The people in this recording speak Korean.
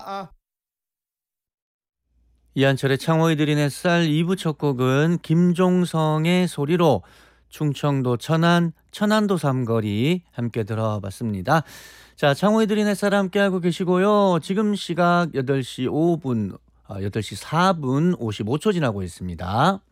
이한철의 창호이 들인 햇살 2부 첫 곡은 김종성의 소리로 충청도 천안, 천안도 삼거리 함께 들어봤습니다. 자, 창호이 들인 햇살 함께하고 계시고요. 지금 시각 8시 5분, 8시 4분 55초 지나고 있습니다.